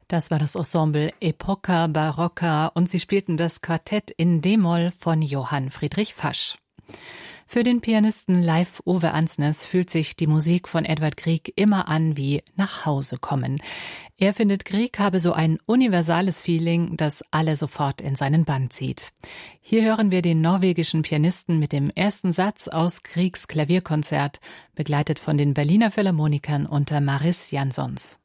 Das war das Ensemble Epoca Barocca und sie spielten das Quartett in D-Moll von Johann Friedrich Fasch. Für den Pianisten Leif Ove Ansnes fühlt sich die Musik von Edvard Grieg immer an wie nach Hause kommen. Er findet, Grieg habe so ein universales Feeling, das alle sofort in seinen Bann zieht. Hier hören wir den norwegischen Pianisten mit dem ersten Satz aus Griegs Klavierkonzert, begleitet von den Berliner Philharmonikern unter Maris Jansons.